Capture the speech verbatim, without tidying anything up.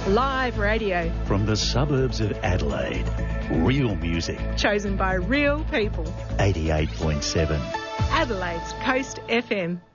Live radio. From the suburbs of Adelaide. Real music. Chosen by real people. eighty-eight point seven. Adelaide's Coast F M.